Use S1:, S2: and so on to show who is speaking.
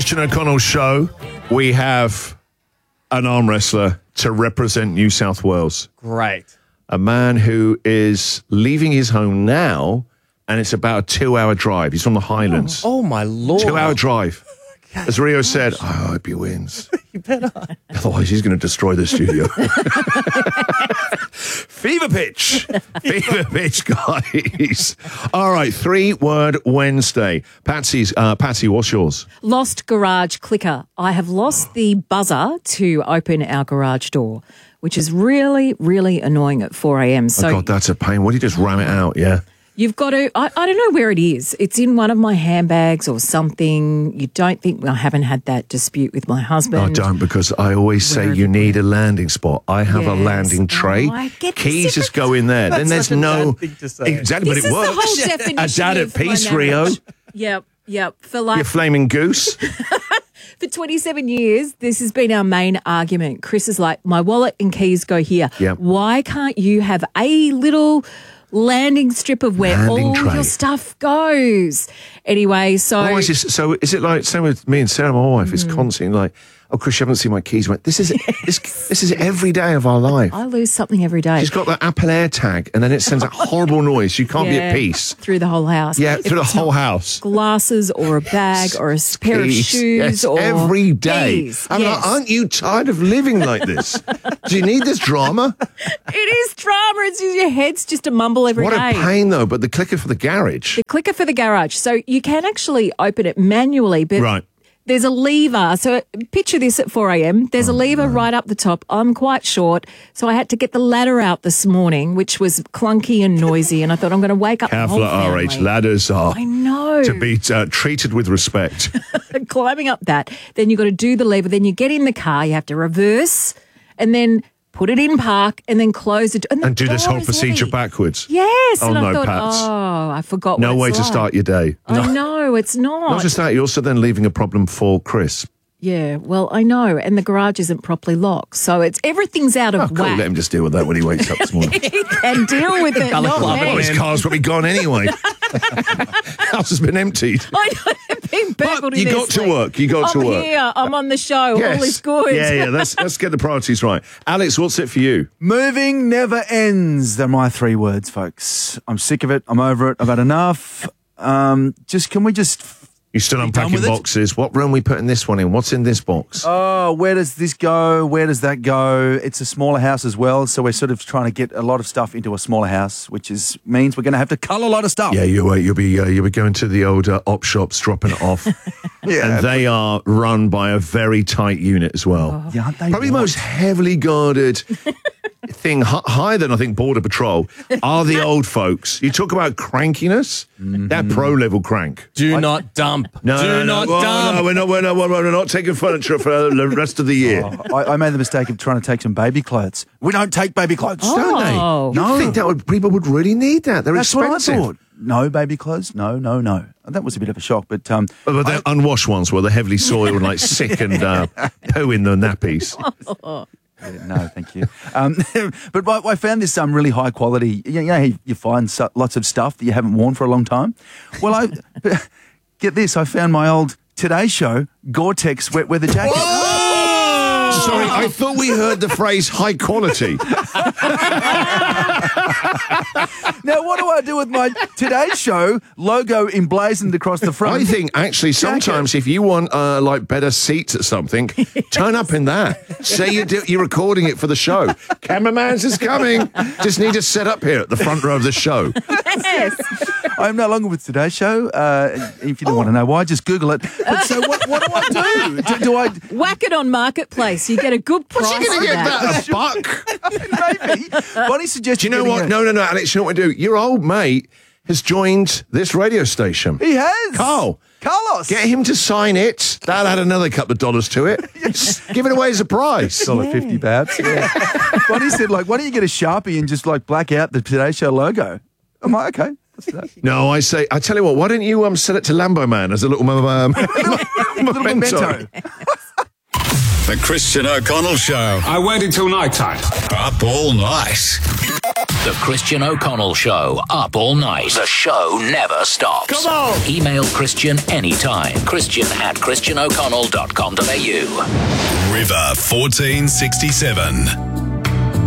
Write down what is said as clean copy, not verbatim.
S1: Christian O'Connell show, we have an arm wrestler to represent New South Wales.
S2: Great.
S1: A man who is leaving his home now, and it's about a 2-hour drive. He's from the Highlands.
S2: Oh, my Lord.
S1: 2-hour drive. As Rio said, I hope he wins.
S2: You better.
S1: Otherwise, he's going to destroy the studio. Fever pitch. Fever pitch, guys. All right, 3-word Wednesday. Patsy, what's yours?
S3: Lost garage clicker. I have lost the buzzer to open our garage door, which is really, really annoying at 4 a.m. So
S1: Oh, God, that's a pain. Why do you just ram it out, yeah?
S3: you've got to, I don't know where it is. It's in one of my handbags or something. You don't think, I haven't had that dispute with my husband.
S1: I don't, because I always say you need a landing spot. I have a landing tray.
S3: I get the
S1: Keys just go in there. Then there's
S2: such a
S1: no...
S2: dad thing to say.
S1: Exactly,
S3: This
S1: but it
S3: is the
S1: works.
S3: whole definition
S1: A dad at
S3: of my
S1: peace, Rio.
S3: marriage. Yep. For like
S1: Your flaming goose.
S3: For 27 years, this has been our main argument. Chris is like, my wallet and keys go here.
S1: Yep.
S3: Why can't you have a little landing strip of where
S1: Landing
S3: all
S1: tray.
S3: your stuff goes? Anyway, so...
S1: Oh, so is it like, same with me and Sarah, my wife, it's constantly like, oh, Chris, you haven't seen my keys. I'm like, this is every day of our life.
S3: I lose something every day.
S1: She's got the Apple AirTag, and then it sends a horrible noise. You can't be at peace.
S3: Through the whole house.
S1: Yeah,
S3: If
S1: through the
S3: it's
S1: whole
S3: not
S1: house.
S3: Glasses or a bag or a pair of
S1: Keys.
S3: shoes
S1: Yes,
S3: or...
S1: every day.
S3: Keys,
S1: I'm like, aren't you tired of living like this? Do you need this drama?
S3: It is drama. It's just, your head's just a mumble every
S1: What
S3: day.
S1: a pain, though, but the clicker for the garage.
S3: The clicker for the garage. So you can actually open it manually, but
S1: Right.
S3: there's a lever. So picture this at 4 a.m. There's a lever right up the top. I'm quite short, so I had to get the ladder out this morning, which was clunky and noisy, and I thought I'm going to wake up
S1: Careful
S3: the whole
S1: at RH.
S3: family.
S1: Ladders are
S3: I know.
S1: to be treated with respect.
S3: Climbing up that. Then you've got to do the lever. Then you get in the car. You have to reverse and then put it in park and then close it.
S1: And do this
S3: door
S1: whole
S3: is
S1: procedure
S3: heavy.
S1: backwards.
S3: Yes.
S1: Oh,
S3: and
S1: no,
S3: I thought,
S1: Pats.
S3: I forgot
S1: No
S3: what
S1: way
S3: it's
S1: to
S3: like.
S1: start your day.
S3: I know, it's not.
S1: Not just that, you're also then leaving a problem for Chris.
S3: Yeah, well, I know, and the garage isn't properly locked, so everything's out of
S1: Oh, cool.
S3: whack.
S1: Let him just deal with that when he wakes up this morning.
S3: He can deal with it, not
S1: Oh,
S3: me.
S1: his car's probably gone anyway. House has been emptied.
S3: I know, I've been
S1: But
S3: burgled in
S1: you
S3: their
S1: got to
S3: sleep.
S1: work. You got to
S3: I'm
S1: work.
S3: here. I'm on the show.
S1: Yes.
S3: All is good.
S1: Yeah. Let's get the priorities right. Alex, what's it for you?
S4: Moving never ends. They're my 3 words, folks. I'm sick of it. I'm over it. I've had enough. Can we just...
S1: You're still
S4: done
S1: unpacking
S4: with it?
S1: boxes. What room are we putting this one in? What's in this box?
S4: Oh, where does this go? Where does that go? It's a smaller house as well, so we're sort of trying to get a lot of stuff into a smaller house, which means we're going to have to cull a lot of stuff.
S1: Yeah, you'll be going to the old op shops, dropping it off.
S4: Yeah.
S1: And they are run by a very tight unit as well.
S4: Yeah, aren't they
S1: Probably the
S4: right?
S1: most heavily guarded thing, higher than I think Border Patrol, are the old folks. You talk about crankiness, that pro-level crank.
S2: Do not dump.
S1: No,
S2: Dump.
S1: No, we're not taking furniture for the rest of the year.
S4: I made the mistake of trying to take some baby clothes. We don't take baby clothes,
S1: Don't they?
S3: Oh.
S1: You think people would really need that? They're
S4: That's
S1: expensive.
S4: what I thought. No baby clothes? No. That was a bit of a shock, but...
S1: But they're unwashed ones where they're heavily soiled and like sick and poo in the nappies.
S4: No, thank you. But I found this really high quality. You know, you find lots of stuff that you haven't worn for a long time. Well, get this. I found my old Today Show Gore-Tex wet weather jacket.
S1: Sorry, I thought we heard the phrase high quality.
S4: Now, what do I do with my Today Show logo emblazoned across the front?
S1: I think actually sometimes if you want like better seats at something, turn up in that. Say you're recording it for the show. Cameraman's is coming. Just need to set up here at the front row of the show.
S3: Yes.
S4: I'm no longer with Today Show. If you don't want to know why, just Google it. But so what do I do? Do I...
S3: Whack it on Marketplace. You get a good price
S1: What's he going to
S3: for
S1: get that? A buck?
S4: Maybe. Bonnie suggested...
S1: Do you know what? No, Alex, you know what we do? Your old mate has joined this radio station.
S4: He has. Carlos.
S1: Get him to sign it. That'll add another couple of dollars to it. Just give it away as a prize.
S4: $1.50 perhaps. Yeah. Bonnie said, why don't you get a Sharpie and just black out the Today Show logo? I'm like, okay. What's that?
S1: No, I tell you what, why don't you sell it to Lambo Man as a little memento?
S5: The Christian O'Connell Show.
S6: I waited till night time.
S5: Up all night. The Christian O'Connell Show, up all night. The show never stops.
S1: Come on!
S5: Email Christian anytime. Christian@christianoconnell.com.au.
S6: River 1467.